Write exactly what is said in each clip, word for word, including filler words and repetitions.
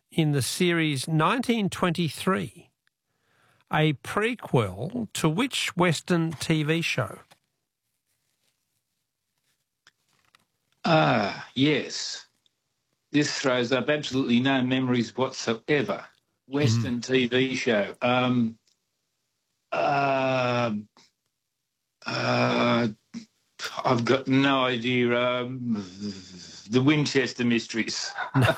in the series nineteen twenty-three, a prequel to which Western T V show? Ah, yes. This throws up absolutely no memories whatsoever. Western mm. T V show. Um, uh, uh, I've got no idea. Um, the Winchester Mysteries.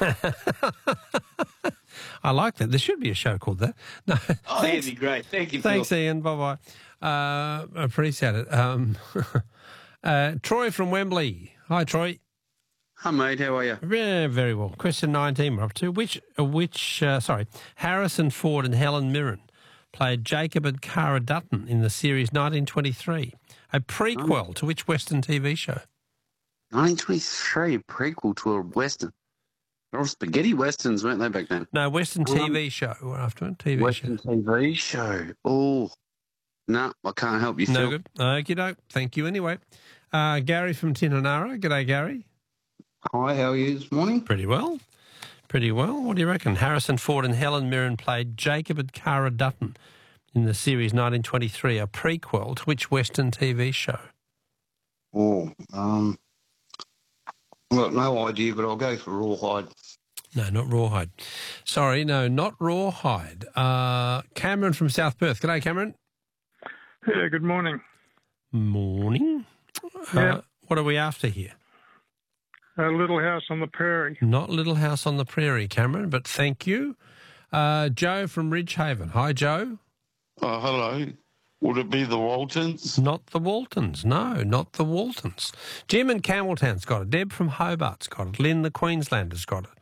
I like that. There should be a show called that. No, oh, that'd be great. Thank you, Thanks, Phil. Ian. Bye-bye. Uh, I appreciate it. Um, uh, Troy from Wembley. Hi, Troy. Hi, mate. How are you? Yeah, very well. Question nineteen we're up to. Which, uh, which, uh, sorry, Harrison Ford and Helen Mirren played Jacob and Cara Dutton in the series nineteen twenty-three, a prequel oh. to which Western T V show? nineteen twenty-three, prequel to a Western. They're all spaghetti Westerns, weren't they, back then? No, Western um, T V show. We're after it. T V Western show. T V show. Oh, no, I can't help you, Phil. No good. Okie doke. Thank you anyway. Uh, Gary from Tinanara. G'day, Gary. Hi, how are you this morning? Pretty well. Pretty well. What do you reckon? Harrison Ford and Helen Mirren played Jacob and Cara Dutton in the series nineteen twenty-three, a prequel to which Western T V show? Oh, um, I've got no idea, but I'll go for Rawhide. No, not Rawhide. Sorry, no, not Rawhide. Uh, Cameron from South Perth. G'day, Cameron. Yeah, good morning. Morning. Yeah. Uh, what are we after here? A Little House on the Prairie. Not Little House on the Prairie, Cameron, but thank you. Uh, Joe from Ridgehaven. Hi, Joe. Uh, hello. Would it be the Waltons? Not the Waltons. No, not the Waltons. Jim and Campbelltown's got it. Deb from Hobart's got it. Lynn the Queenslander's got it.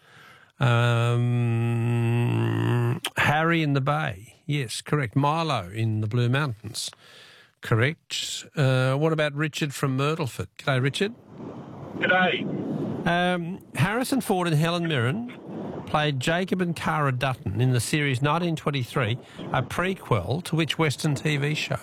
Um, Harry in the Bay. Yes, correct. Milo in the Blue Mountains. Correct. Uh, what about Richard from Myrtleford? G'day, Richard. G'day. Um, Harrison Ford and Helen Mirren played Jacob and Cara Dutton in the series nineteen twenty-three, a prequel to which Western T V show?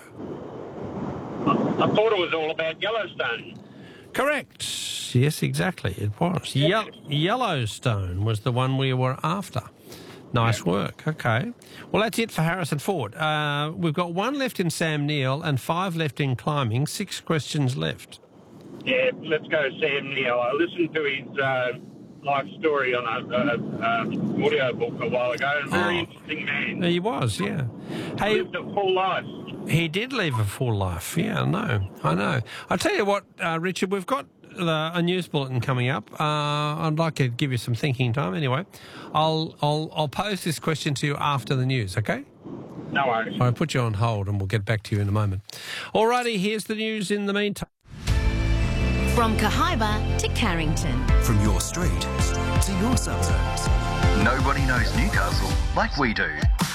I thought it was all about Yellowstone. Correct. Yes, exactly. It was. Ye- Yellowstone was the one we were after. Nice yeah. work. Okay. Well, that's it for Harrison Ford. Uh, we've got one left in Sam Neill and five left in climbing. Six questions left. Yeah, let's go Sam Neill. I listened to his uh, life story on a, a, a audio book a while ago. A very oh, interesting man. He was, yeah. Hey, he lived a full life. He did live a full life. Yeah, I know. I know. I'll tell you what, uh, Richard, we've got uh, a news bulletin coming up. Uh, I'd like to give you some thinking time. Anyway, I'll I'll I'll pose this question to you after the news. Okay? No worries. I'll put you on hold, and we'll get back to you in a moment. All righty. Here's the news in the meantime. From Cahaiba to Carrington. From your street to your suburbs. Nobody knows Newcastle like we do.